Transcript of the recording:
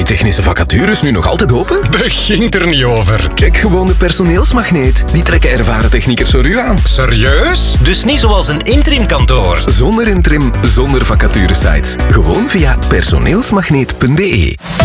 die technische vacatures nu nog altijd open? Begint er niet over. Check gewoon de personeelsmagneet. Die trekken ervaren techniekers voor u aan. Serieus? Dus niet zoals een interimkantoor? Zonder interim, zonder vacaturesites. Gewoon via personeelsmagneet.be.